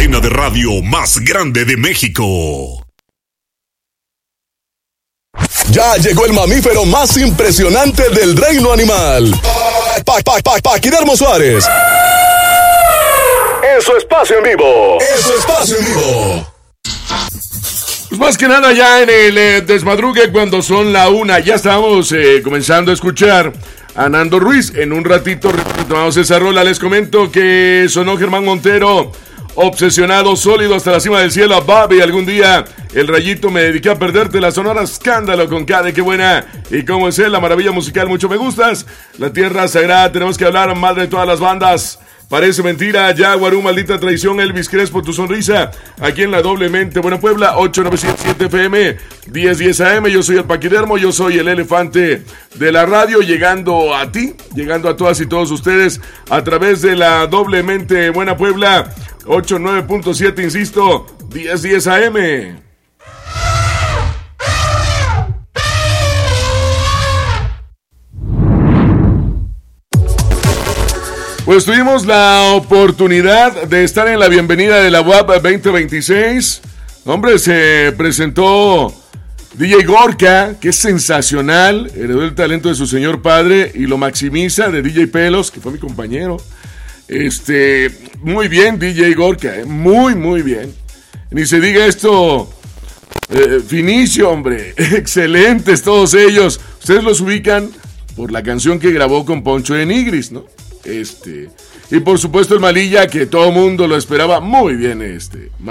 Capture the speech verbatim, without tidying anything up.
cadena de radio más grande de México. Ya llegó el mamífero más impresionante del reino animal. Pa, pa, pa, Paquidermo Suárez. En su espacio en vivo. En su espacio en vivo. Pues más que nada ya en el eh, desmadrugue cuando son la una. Ya estamos eh, comenzando a escuchar a Nando Ruiz. En un ratito retomamos esa rola. Les comento que sonó Germán Montero. Obsesionado, sólido hasta la cima del cielo, Babi, algún día el rayito me dediqué a perderte, la sonora escándalo con Cade, qué buena, y cómo es él, la maravilla musical, mucho me gustas, la tierra sagrada, tenemos que hablar, madre de todas las bandas, parece mentira, Jaguarú, maldita traición, Elvis Crespo, tu sonrisa, aquí en la Doblemente, Buena Puebla, ocho nueve siete siete F M, diez diez A M, yo soy el Paquidermo, yo soy el elefante de la radio, llegando a ti, llegando a todas y todos ustedes, a través de la Doblemente Buena Puebla, ochenta y nueve punto siete, insisto, diez diez A M. Pues tuvimos la oportunidad de estar en la bienvenida de la U A P veinte veintiséis. Hombre, se presentó D J Gorka, que es sensacional, heredó el talento de su señor padre y lo maximiza, de D J Pelos, que fue mi compañero. Este, muy bien D J Gorka, eh, muy, muy bien. Ni se diga esto, eh, Finicio, hombre, excelentes todos ellos. Ustedes los ubican por la canción que grabó con Poncho de Nigris, ¿no? Este, y por supuesto el Malilla, que todo mundo lo esperaba muy bien, este.